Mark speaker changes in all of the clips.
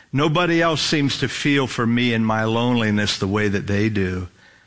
Speaker 1: Nobody else seems to feel for me in my loneliness the way that they do.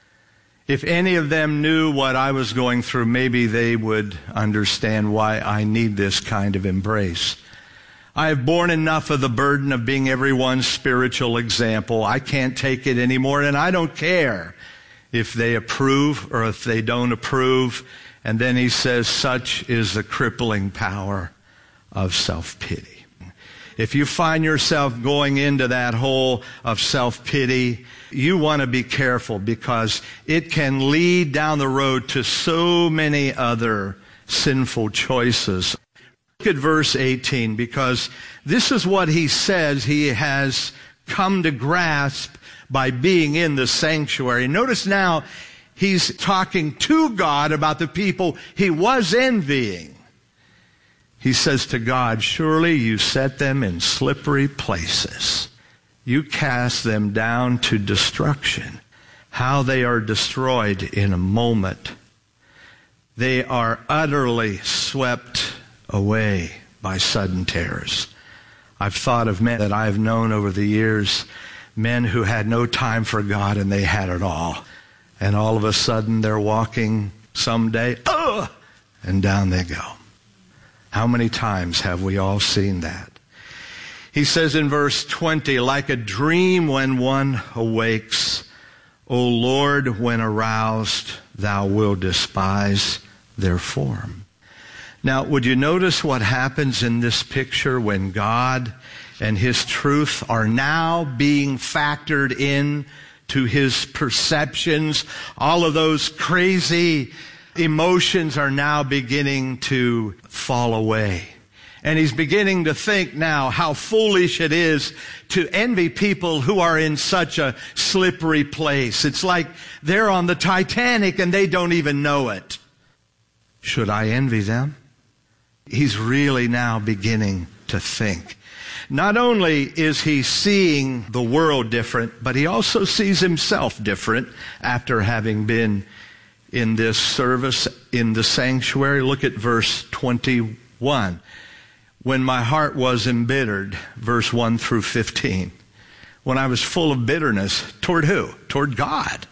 Speaker 1: If any of them knew what I was going through, maybe they would understand why I need this kind of embrace. I have borne enough of the burden of being everyone's spiritual example. I can't take it anymore, and I don't care if they approve or if they don't approve. And then he says, such is the crippling power of self-pity. If you find yourself going into that hole of self-pity, you want to be careful, because it can lead down the road to so many other sinful choices. Look at verse 18, because this is what he says he has come to grasp by being in the sanctuary. Notice now, he's talking to God about the people he was envying. He says to God, surely you set them in slippery places. You cast them down to destruction. How they are destroyed in a moment. They are utterly swept away by sudden terrors. I've thought of men that I've known over the years, men who had no time for God and they had it all. And all of a sudden they're walking someday, and down they go. How many times have we all seen that? He says in verse 20, like a dream when one awakes, O Lord, when aroused, thou wilt despise their form. Now, would you notice what happens in this picture when God and His truth are now being factored in to His perceptions? All of those crazy emotions are now beginning to fall away. And he's beginning to think now how foolish it is to envy people who are in such a slippery place. It's like they're on the Titanic and they don't even know it. Should I envy them? He's really now beginning to think. Not only is he seeing the world different, but he also sees himself different after having been in this service in the sanctuary. Look at verse 21. When my heart was embittered, verse 1 through 15. When I was full of bitterness, toward who? Toward God.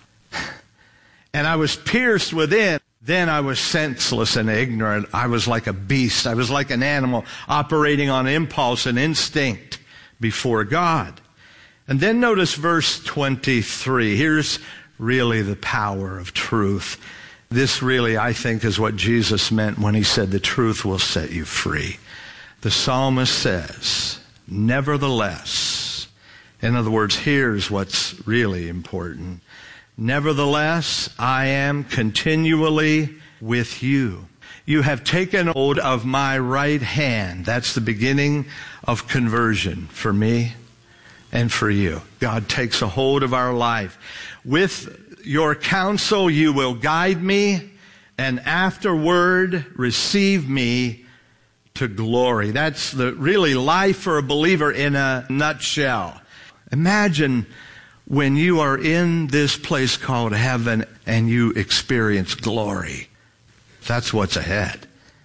Speaker 1: And I was pierced within. Then I was senseless and ignorant. I was like a beast. I was like an animal operating on impulse and instinct before God. And then notice verse 23. Here's really the power of truth. This really, I think, is what Jesus meant when he said the truth will set you free. The psalmist says, nevertheless, in other words, here's what's really important. Nevertheless, I am continually with you. You have taken hold of my right hand. That's the beginning of conversion for me and for you. God takes a hold of our life. With your counsel you will guide me, and afterward receive me to glory. That's the really life for a believer in a nutshell. Imagine when you are in this place called heaven and you experience glory. That's what's ahead.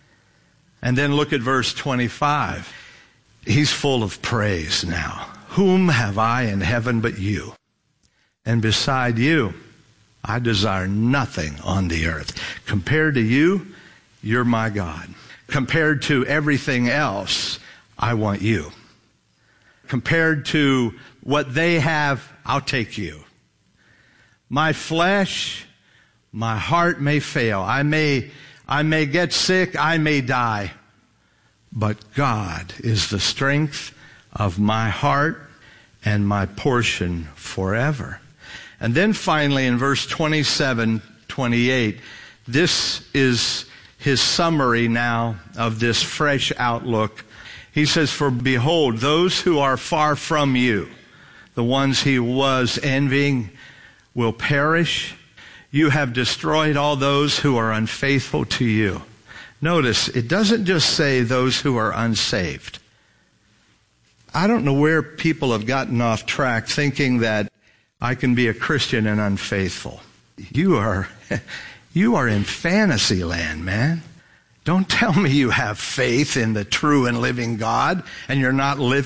Speaker 1: And then look at verse 25. He's full of praise now. Whom have I in heaven but you? And beside you, I desire nothing on the earth. Compared to you, you're my God. Compared to everything else, I want you. Compared to what they have, I'll take you. My flesh, my heart may fail. I may get sick. I may die. But God is the strength of my heart and my portion forever. And then finally in verse 27, 28, this is his summary now of this fresh outlook. He says, for behold, those who are far from you, the ones he was envying, will perish. You have destroyed all those who are unfaithful to you. Notice, it doesn't just say those who are unsaved. I don't know where people have gotten off track thinking that I can be a Christian and unfaithful. You are in fantasy land, man. Don't tell me you have faith in the true and living God and you're not living